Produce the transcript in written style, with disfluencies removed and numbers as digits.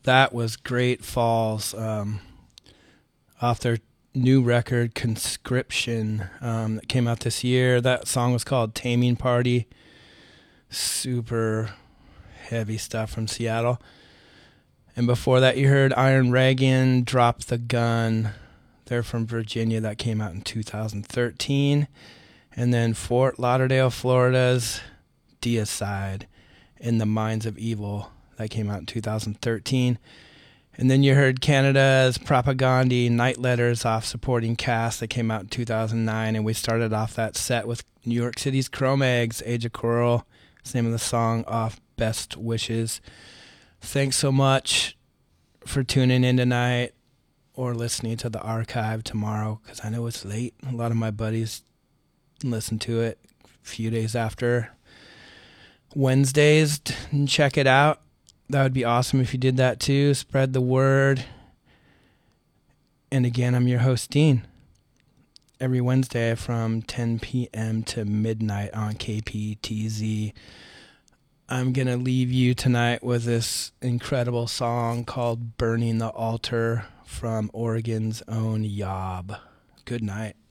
That was Great Falls, off their new record, Conscription, that came out this year. That song was called Taming Party. Super heavy stuff from Seattle. And before that, you heard Iron Reagan, Drop the Gun. They're from Virginia. That came out in 2013. And then Fort Lauderdale, Florida's Deicide, In the Minds of Evil. That came out in 2013. And then you heard Canada's Propagandhi, Night Letters, off Supporting Cast. That came out in 2009. And we started off that set with New York City's Cro-Mags, Age of Coral. It's the name of the song, off Best Wishes. Thanks so much for tuning in tonight or listening to the archive tomorrow, because I know it's late. A lot of my buddies listen to it a few days after Wednesdays and check it out. That would be awesome if you did that too. Spread the word. And again, I'm your host, Dean. Every Wednesday from 10 p.m. to midnight on KPTZ. I'm going to leave you tonight with this incredible song called Burning the Altar from Oregon's own Yob. Good night.